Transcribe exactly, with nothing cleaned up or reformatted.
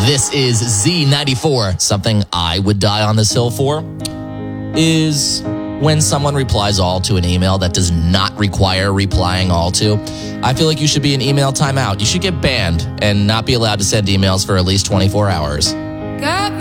This is Z ninety-four. Something I would die on this hill for is when someone replies all to an email that does not require replying all to. I feel like you should be in email timeout. You should get banned and not be allowed to send emails for at least twenty-four hours. Got